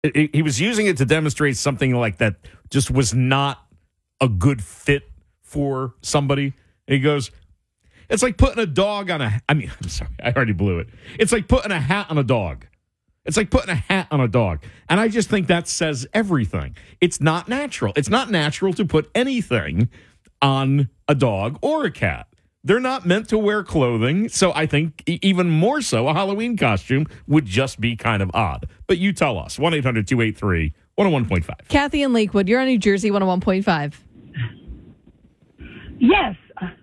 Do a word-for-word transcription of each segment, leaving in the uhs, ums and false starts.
it, it, he was using it to demonstrate something like that just was not a good fit for somebody. And he goes, it's like putting a dog on a, I mean, I'm sorry, I already blew it. It's like putting a hat on a dog. It's like putting a hat on a dog. And I just think that says everything. It's not natural. It's not natural to put anything on a dog or a cat. They're not meant to wear clothing. So I think even more so, a Halloween costume would just be kind of odd. But you tell us. one eight hundred two eight three one oh one point five. Kathy in Lakewood, you're on New Jersey one oh one point five. Yes.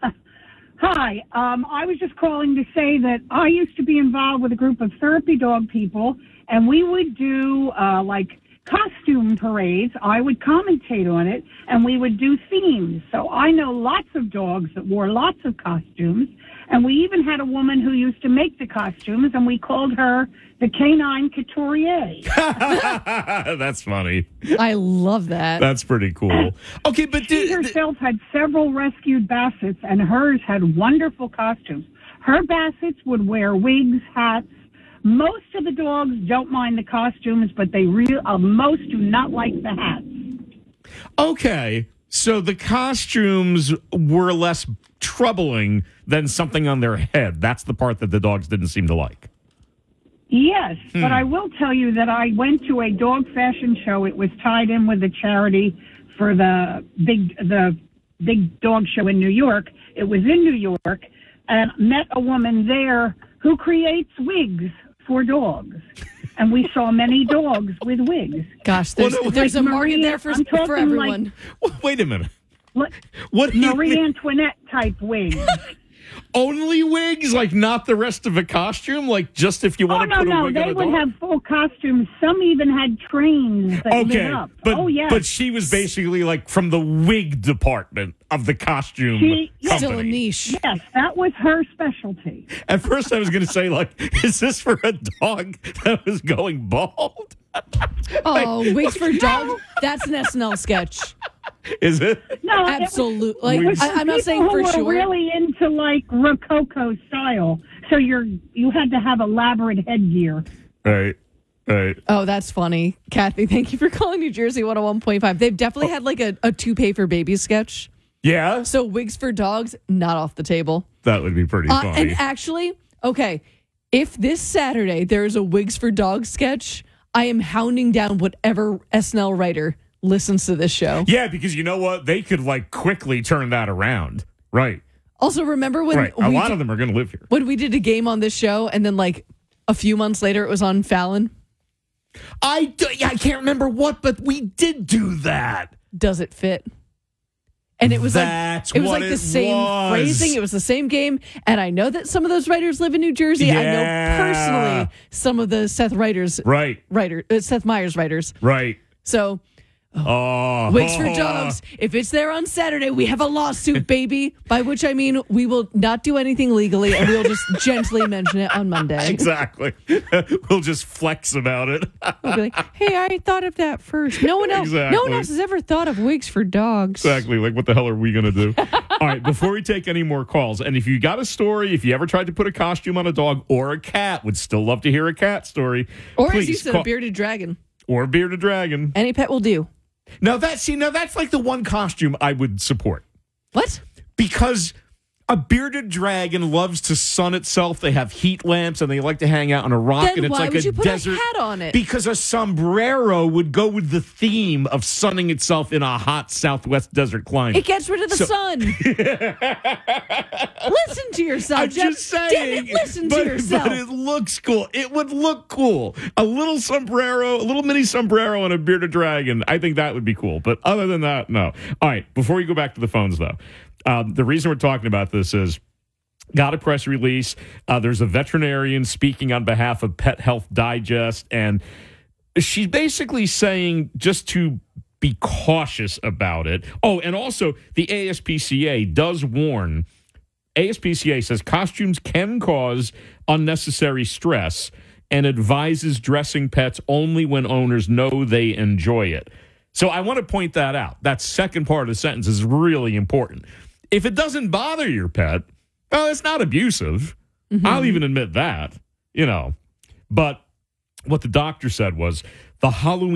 Hi. Um, I was just calling to say that I used to be involved with a group of therapy dog people, and we would do uh, like costume parades. I would commentate on it, and we would do themes. So I know lots of dogs that wore lots of costumes, and we even had a woman who used to make the costumes, and we called her the Canine Couturier. That's funny. I love that. That's pretty cool. Okay, but she did, herself had several rescued Bassets, and hers had wonderful costumes. Her Bassets would wear wigs, hats. Most of the dogs don't mind the costumes, but they real uh, most do not like the hats. Okay, so the costumes were less troubling than something on their head. That's the part that the dogs didn't seem to like. Yes, Hmm. but I will tell you that I went to a dog fashion show. It was tied in with a charity for the big the big dog show in New York. It was in New York, and met a woman there who creates wigs for dogs. And we saw many dogs with wigs. Gosh, there's, Well, no, there's like a market Maria, there for, I'm talking for everyone. like- Wait a minute. What, What do you Marie mean? Antoinette type wigs. Only wigs, like not the rest of a costume, like just if you Oh, want to no, put a no. wig on They a would dog? have full costumes. Some even had trains that lit Okay, up. but oh, yes. but she was basically like from the wig department of the costume She- company. Still a niche. Yes, that was her specialty. At first, I was going to say, like, is this for a dog that was going bald? Oh, wigs for dogs? That's an S N L sketch. Is it? No, Absolutely. It was, Like, it was I, I'm not people saying for who were sure. really into like Rococo style. So you're you had to have elaborate headgear. Right, right. Oh, that's funny. Kathy, thank you for calling New Jersey one oh one point five. They've definitely had like a, a two pay for babies sketch. Yeah, So wigs for dogs, not off the table. that would be pretty Uh, funny. and actually, okay, if this Saturday there is a wigs for dogs sketch, I am hounding down whatever S N L writer listens to this show. yeah, because you know what? They could, like, quickly turn that around. Right, Also, remember when right. A we lot did, of them are going to live here. when we did a game on this show and then like a few months later it was on Fallon? I, do, yeah, I can't remember what, but we did do that. Does it fit? And it was That's like it was what like it the same was. phrasing. It was the same game, and I know that some of those writers live in New Jersey. I know Yeah. personally some of the Seth writers, Right, writer uh, Seth Meyers writers. right. So Oh, wigs for dogs. If it's there on Saturday, we have a lawsuit, baby. By which I mean we will not do anything legally, and we will just gently mention it on Monday. Exactly. We'll just flex about it. We'll be like, "Hey, I thought of that first. No one else. No one Exactly. else has ever thought of wigs for dogs." Exactly. Like, what the hell are we going to do? All right, before we take any more calls, and if you got a story, if you ever tried to put a costume on a dog or a cat, would still love to hear a cat story. Or Please as you said, call- a bearded dragon. Or a bearded dragon. Any pet will do. Now, that, see, now that's like the one costume I would support. What? Because a bearded dragon loves to sun itself. They have heat lamps and they like to hang out on a rock. Then and it's why like would a you put desert. a hat on it? Because a sombrero would go with the theme of sunning itself in a hot southwest desert climate. It gets rid of the So- sun. Listen to yourself, I'm Jeff. just saying. Damn it, listen but, to yourself. But it looks cool. It would look cool. A little sombrero, a little mini sombrero and a bearded dragon. I think that would be cool. But other than that, no. All right. Before we go back to the phones, though, um, the reason we're talking about this is got a press release. Uh, there's a veterinarian speaking on behalf of Pet Health Digest, and she's basically saying just to be cautious about it. Oh, and also the A S P C A does warn. A S P C A says costumes can cause unnecessary stress and advises dressing pets only when owners know they enjoy it. So I want to point that out. That second part of the sentence is really important. If it doesn't bother your pet, well, it's not abusive. Mm-hmm. I'll even admit that, you know. But what the doctor said was the Halloween